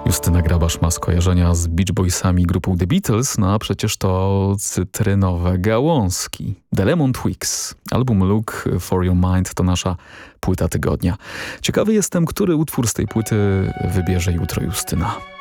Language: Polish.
Justyna Grabasz ma skojarzenia z Beach Boysami, grupą The Beatles, no a przecież to cytrynowe gałązki. The Lemon Twigs. Album Look for Your Mind to nasza płyta tygodnia. Ciekawy jestem, który utwór z tej płyty wybierze jutro Justyna.